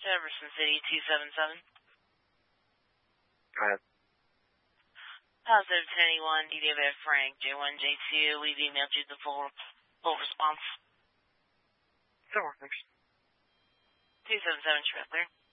Jefferson City 277. Go ahead. Positive 1081, DDF Frank, J1, J2. We've emailed you the full response. So, thanks. 277 Schmittler.